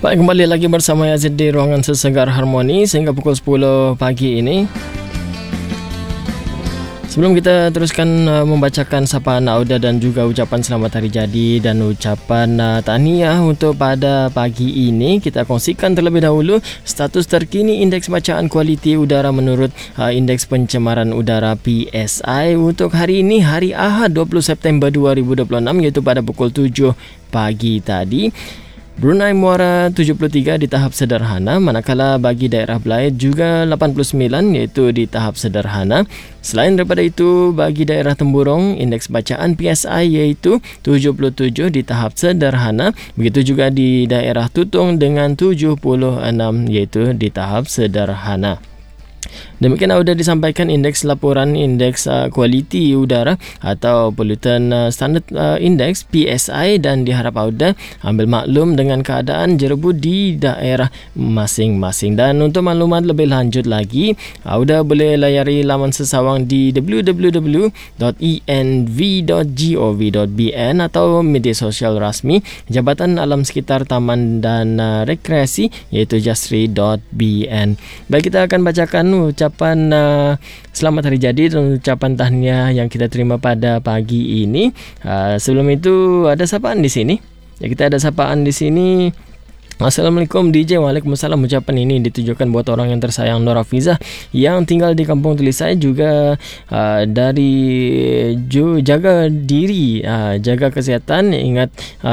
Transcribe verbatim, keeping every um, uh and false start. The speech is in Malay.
Baik, kembali lagi bersama Yazid di Ruangan Sesegar Harmoni sehingga pukul sepuluh pagi ini. Sebelum kita teruskan uh, membacakan sapaan Auda dan juga ucapan selamat hari jadi dan ucapan uh, tahniah untuk pada pagi ini, kita kongsikan terlebih dahulu status terkini indeks bacaan kualiti udara menurut uh, indeks pencemaran udara P S I untuk hari ini, hari Ahad dua puluh September dua ribu dua puluh enam, iaitu pada pukul tujuh pagi tadi. Brunei Muara tujuh puluh tiga di tahap sederhana, manakala bagi daerah Belait juga lapan puluh sembilan iaitu di tahap sederhana. Selain daripada itu, bagi daerah Temburong, indeks bacaan P S I iaitu tujuh puluh tujuh di tahap sederhana. Begitu juga di daerah Tutong dengan tujuh puluh enam iaitu di tahap sederhana. Demikian sudah disampaikan indeks laporan indeks uh, kualiti udara atau pollutant uh, standard uh, index P S I, dan diharap Auda ambil maklum dengan keadaan jerebu di daerah masing-masing. Dan untuk maklumat lebih lanjut lagi, Auda boleh layari laman sesawang di w w w dot e n v dot gov dot b n atau media sosial rasmi Jabatan Alam Sekitar Taman dan uh, Rekreasi iaitu jasri dot b n. Baik, kita akan bacakan ucapan uh, selamat hari jadi dan ucapan tahniah yang kita terima pada pagi ini. Uh, sebelum itu ada sapaan di sini. Ya, kita ada sapaan di sini. Assalamualaikum D J. Waalaikumsalam. Ucapan ini ditujukan buat orang yang tersayang Nur Hafizah yang tinggal di Kampung Tulisai, juga uh, dari ju, jaga diri, uh, jaga kesihatan, ingat